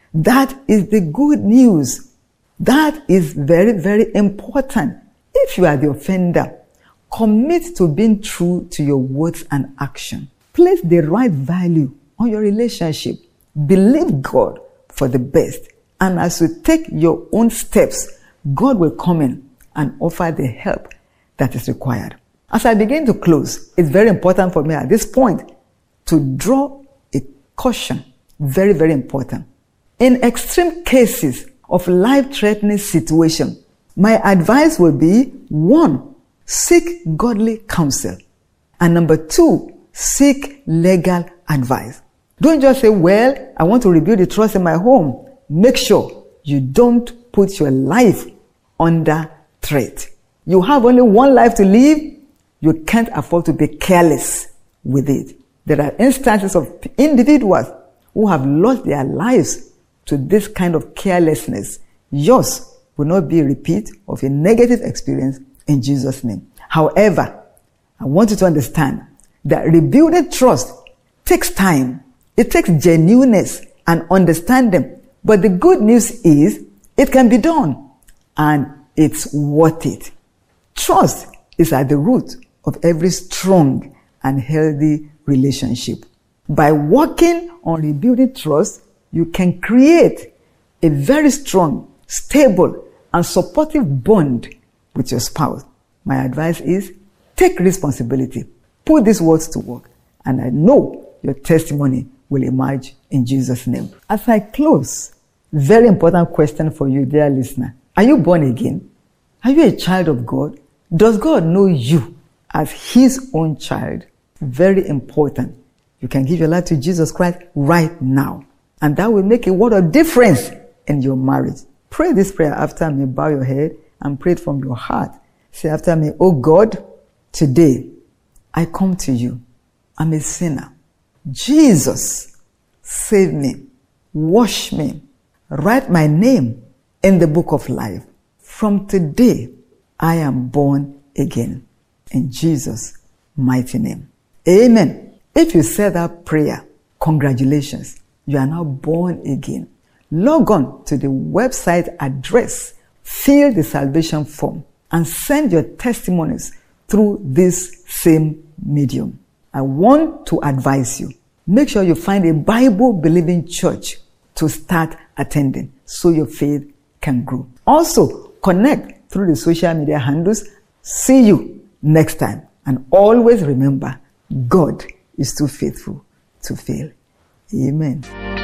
That is the good news. That is very, very important. If you are the offender, commit to being true to your words and action. Place the right value on your relationship. Believe God for the best. And as you take your own steps, God will come in and offer the help that is required. As I begin to close, it's very important for me at this point to draw a caution. Very, very important. In extreme cases of life-threatening situation, my advice will be, 1, seek godly counsel. And number 2, seek legal advice. Don't just say, well, I want to rebuild the trust in my home. Make sure you don't put your life under threat. You have only one life to live. You can't afford to be careless with it. There are instances of individuals who have lost their lives to this kind of carelessness. Yours will not be a repeat of a negative experience in Jesus' name. However, I want you to understand that rebuilding trust takes time. It takes genuineness and understanding. But the good news is it can be done and it's worth it. Trust is at the root of every strong and healthy relationship. By working on rebuilding trust, you can create a very strong, stable, and supportive bond with your spouse. My advice is take responsibility. Put these words to work, and I know your testimony will emerge in Jesus' name. As I close, very important question for you, dear listener. Are you born again? Are you a child of God? Does God know you as His own child? Very important. You can give your life to Jesus Christ right now. And that will make a world of difference in your marriage. Pray this prayer after me. Bow your head and pray it from your heart. Say after me, oh God, today I come to you. I'm a sinner. Jesus, save me. Wash me. Write my name in the book of life. From today, I am born again. In Jesus' mighty name. Amen. If you said that prayer, congratulations. You are now born again. Log on to the website address, fill the salvation form, and send your testimonies through this same medium. I want to advise you. Make sure you find a Bible-believing church to start attending so your faith can grow. Also, connect through the social media handles. See you next time. And always remember, God is too faithful to fail. Amen.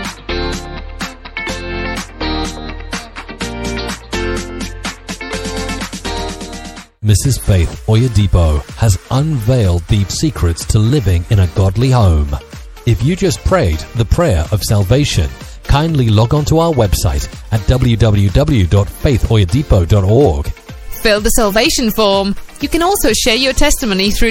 Mrs. Faith Oyedepo has unveiled deep secrets to living in a godly home. If you just prayed the prayer of salvation, kindly log on to our website at www.faithoyedepo.org. Fill the salvation form. You can also share your testimony through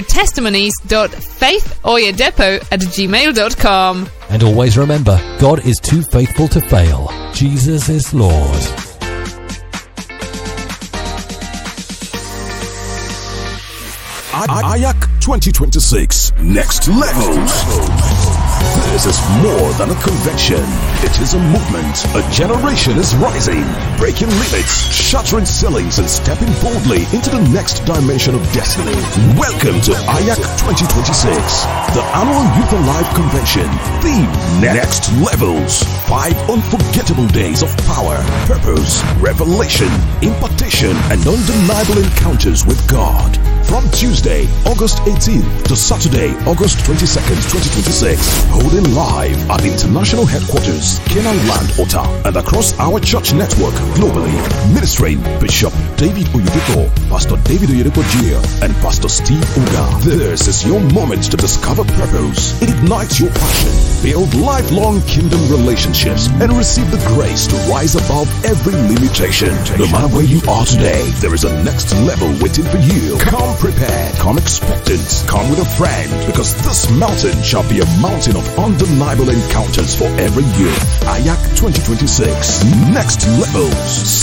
testimonies.faithoyedepo@gmail.com. And always remember, God is too faithful to fail. Jesus is Lord. AYAK 2026 Next Levels. This is more than a convention. It is a movement. A generation is rising, breaking limits, shattering ceilings, and stepping boldly into the next dimension of destiny. Welcome to AYAK 2026, the annual Youth Alive Convention. Theme: Next Levels. 5 unforgettable days of power, purpose, revelation, impartation, and undeniable encounters with God. From Tuesday, August 18th to Saturday, August 22nd, 2026. Holding live at the International Headquarters, Canaan Land, Ota, and across our church network globally. Ministering Bishop David Oyedepo, Pastor David Oyedepo Jr., and Pastor Steve Uga. This is your moment to discover purpose, ignite your passion, build lifelong kingdom relationships, and receive the grace to rise above every limitation. No matter where you are today, there is a next level waiting for you. Come prepared, come expectant, come with a friend, because this mountain shall be a mountain of undeniable encounters for every youth. AYAK 2026, Next Levels.